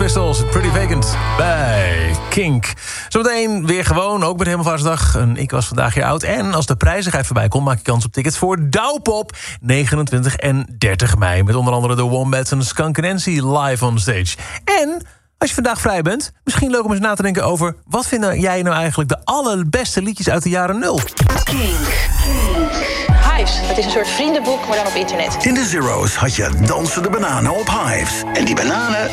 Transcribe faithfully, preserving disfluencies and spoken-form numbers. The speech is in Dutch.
Pistols, Pretty Vacant bij Kink. Zometeen weer gewoon, ook met Hemelvaartsdag. En ik was vandaag jaar oud. En als de prijzigheid voorbij komt, maak je kans op tickets voor Douwpop. negenentwintig en dertig mei. Met onder andere de Wombats en Skunk Nancy live on stage. En als je vandaag vrij bent, misschien leuk om eens na te denken over... wat vind jij nou eigenlijk de allerbeste liedjes uit de jaren nul? Kink. Hives, dat is een soort vriendenboek, maar dan op internet. In de Zero's had je dansende bananen op Hives. En die bananen